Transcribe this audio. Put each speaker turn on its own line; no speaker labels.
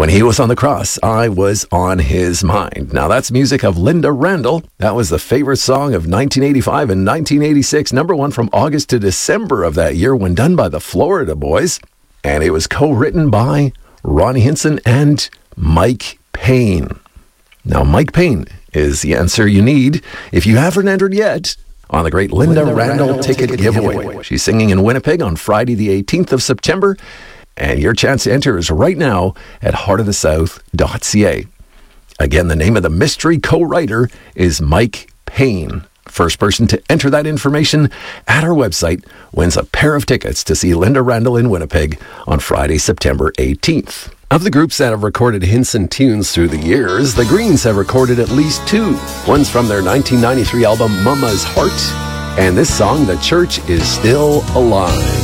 When he was on the cross, I was on his mind. Now that's music of Linda Randall. That was the favorite song of 1985 and 1986, number one from August to December of that year when done by the Florida Boys. And it was co-written by Ronnie Hinson and Mike Payne. Now Mike Payne is the answer you need if you haven't entered yet on the great Linda Randall ticket giveaway. She's singing in Winnipeg on Friday the 18th of September. And your chance to enter is right now at heartofthesouth.ca. Again, the name of the mystery co-writer is Mike Payne. First person to enter that information at our website wins a pair of tickets to see Linda Randall in Winnipeg on Friday, September 18th. Of the groups that have recorded Hinson tunes through the years, the Greens have recorded at least two. One's from their 1993 album Mama's Heart, and this song, The Church Is Still Alive.